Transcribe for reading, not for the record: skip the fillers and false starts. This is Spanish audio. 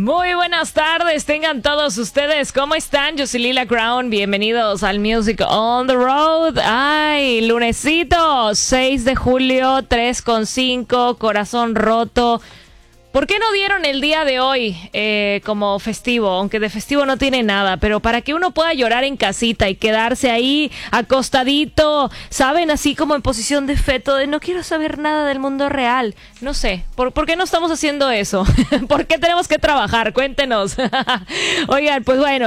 Muy buenas tardes, tengan todos ustedes. ¿Cómo están? Yo soy Lila Crown. Bienvenidos al Music on the Road. Ay, lunesito, 6 de julio, 3:05, corazón roto. ¿Por qué no dieron el día de hoy como festivo? Aunque de festivo no tiene nada, pero para que uno pueda llorar en casita y quedarse ahí acostadito, ¿saben? Así como en posición de feto, de no quiero saber nada del mundo real. No sé, ¿por qué no estamos haciendo eso? ¿Por qué tenemos que trabajar? Cuéntenos. Oigan, pues bueno.